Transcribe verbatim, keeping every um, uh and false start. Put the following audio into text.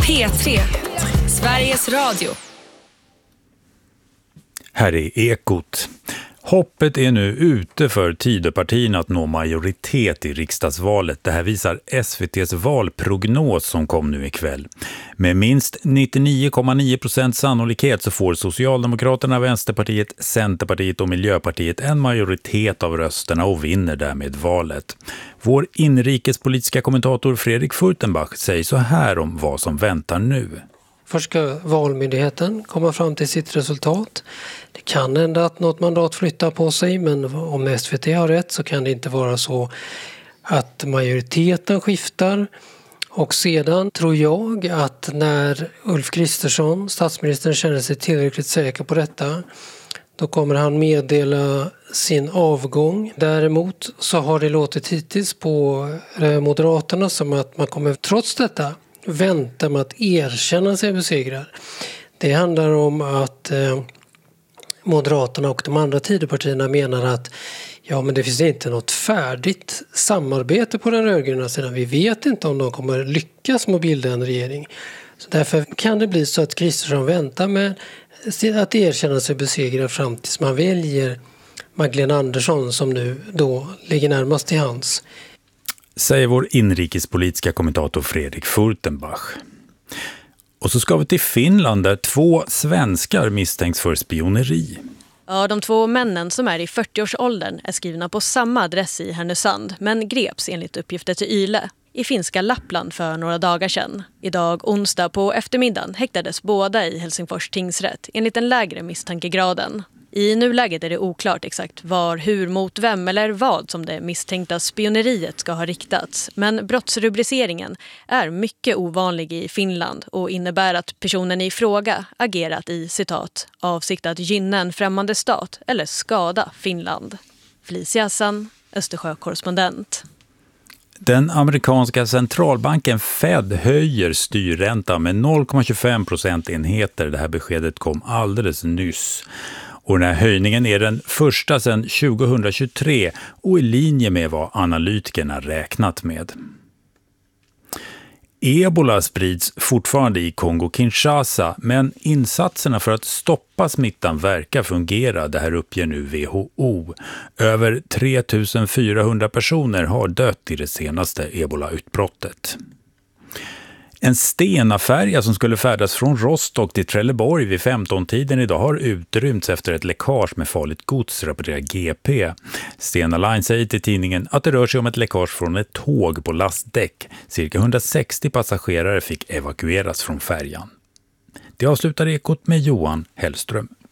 P tre, Sveriges Radio. Här är Ekot. Hoppet är nu ute för Tidöpartierna att nå majoritet i riksdagsvalet. Det här visar S V T:s valprognos som kom nu ikväll. Med minst nittionio komma nio procent sannolikhet så får Socialdemokraterna, Vänsterpartiet, Centerpartiet och Miljöpartiet en majoritet av rösterna och vinner därmed valet. Vår inrikespolitiska kommentator Fredrik Furtenbach säger så här om vad som väntar nu. Först ska valmyndigheten komma fram till sitt resultat. Det kan hända att något mandat flyttar på sig, men om S V T har rätt så kan det inte vara så att majoriteten skiftar. Och sedan tror jag att när Ulf Kristersson, statsministern, känner sig tillräckligt säker på detta, då kommer han meddela sin avgång. Däremot så har det låtit hittills på Moderaterna som att man kommer trots detta vänta med att erkänna sig besegrad. Det handlar om att eh, Moderaterna och de andra Tidöpartierna menar att ja, men det finns inte något färdigt samarbete på den rödgröna sidan. Vi vet inte om de kommer lyckas med att bilda en regering. Så därför kan det bli så att Kristersson väntar med att erkänna sig besegrad fram tills man väljer Magdalena Andersson som nu då ligger närmast till hands. Säger vår inrikespolitiska kommentator Fredrik Furtenbach. Och så ska vi till Finland där två svenskar misstänks för spioneri. Ja, de två männen som är i fyrtioårsåldern är skrivna på samma adress i Härnösand men greps enligt uppgifter till Yle i finska Lappland för några dagar sedan. Idag onsdag på eftermiddagen häktades båda i Helsingfors tingsrätt enligt den lägre misstankegraden. I nuläget är det oklart exakt var, hur, mot vem eller vad som det misstänkta spioneriet ska ha riktats. Men brottsrubriceringen är mycket ovanlig i Finland och innebär att personen i fråga agerat i, citat, avsikt att gynna en främmande stat eller skada Finland. Felicia Hassan, Östersjö-korrespondent. Den amerikanska centralbanken Fed höjer styrräntan med noll komma tjugofem procentenheter. Det här beskedet kom alldeles nyss. Och den här höjningen är den första sedan tjugohundratjugotre och i linje med vad analytikerna räknat med. Ebola sprids fortfarande i Kongo-Kinshasa, men insatserna för att stoppa smittan verkar fungera. Det här uppger nu W H O. Över tre tusen fyrahundra personer har dött i det senaste Ebola-utbrottet. En stenafärja som skulle färdas från Rostock till Trelleborg vid femton-tiden idag har utrymts efter ett läckage med farligt gods, rapporterar G P. Stena Line säger till tidningen att det rör sig om ett läckage från ett tåg på lastdäck. Cirka hundrasextio passagerare fick evakueras från färjan. Det avslutar Ekot med Johan Hellström.